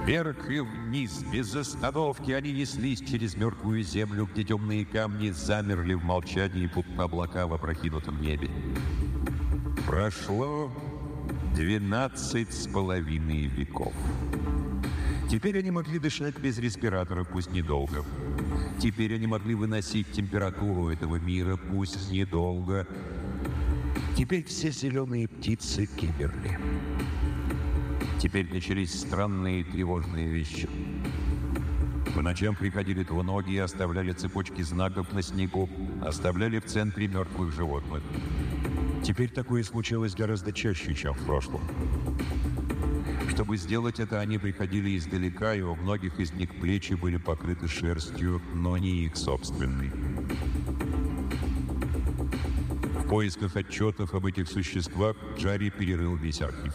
Вверх и вниз, без остановки, они неслись через мертвую землю, где темные камни замерли в молчании, будто облака в опрокинутом небе. Прошло 12,5 веков. Теперь они могли дышать без респираторов, пусть недолго. Теперь они могли выносить температуру этого мира, пусть недолго. Теперь все зеленые птицы киберли. Теперь начались странные и тревожные вещи. По ночам приходили двуногие и оставляли цепочки знаков на снегу, оставляли в центре мертвых животных. Теперь такое случалось гораздо чаще, чем в прошлом. Чтобы сделать это, они приходили издалека, и у многих из них плечи были покрыты шерстью, но не их собственной. В поисках отчетов об этих существах Джарри перерыл весь архив.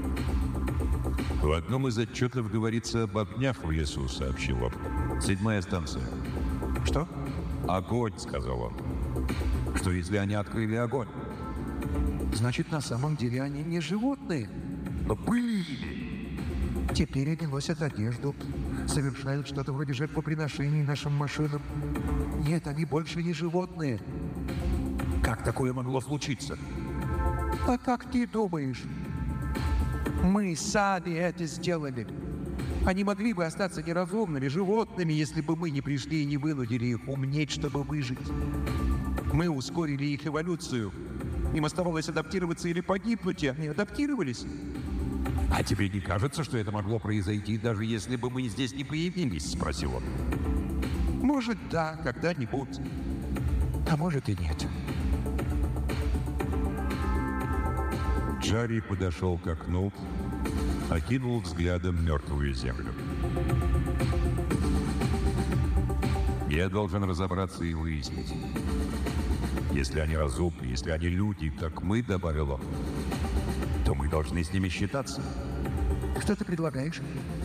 В одном из отчетов говорится об огнях в лесу, сообщил он. 7-я станция. Что? Огонь, сказал он. Что если они открыли огонь? Значит, на самом деле они не животные. Но были. Теперь они носят одежду, совершают что-то вроде жертвоприношений нашим машинам. Нет, они больше не животные. Как такое могло случиться? А как ты думаешь? Мы сами это сделали. Они могли бы остаться неразумными животными, если бы мы не пришли и не вынудили их умнеть, чтобы выжить. Мы ускорили их эволюцию. Им оставалось адаптироваться или погибнуть, и они адаптировались. А тебе не кажется, что это могло произойти, даже если бы мы здесь не появились? Спросил он. Может, да, когда-нибудь. А может и нет. Джарри подошел к окну, окинул взглядом мертвую землю. Я должен разобраться и выяснить. Если они разумны, если они люди, как мы, добавил он, то мы должны с ними считаться. Что ты предлагаешь?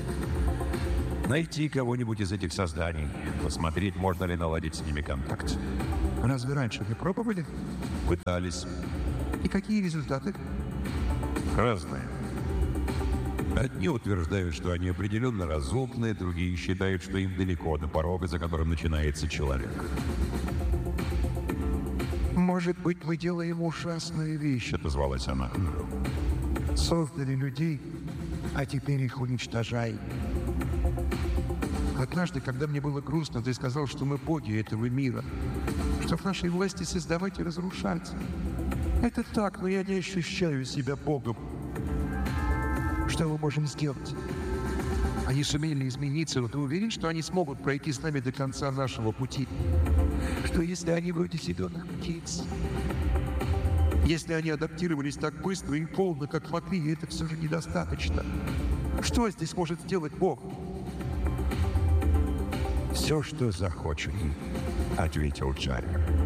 Найти кого-нибудь из этих созданий, посмотреть, можно ли наладить с ними контакт. Разве раньше не пробовали? Пытались. И какие результаты? Разные. Одни утверждают, что они определенно разумные, другие считают, что им далеко до порога, за которым начинается человек. Может быть, мы делаем ужасную вещь, отозвалась она. Создали людей, а теперь их уничтожаем. Однажды, когда мне было грустно, ты сказал, что мы боги этого мира, что в нашей власти создавать и разрушать. Это так, но я не ощущаю себя богом. Что мы можем сделать? Они сумели измениться, но ты уверен, что они смогут пройти с нами до конца нашего пути? Что если они вроде зеленых птиц? Если они адаптировались так быстро и полно, как могли, это все же недостаточно. Что здесь может сделать Бог? «Все, что захочет», — ответил Джарри.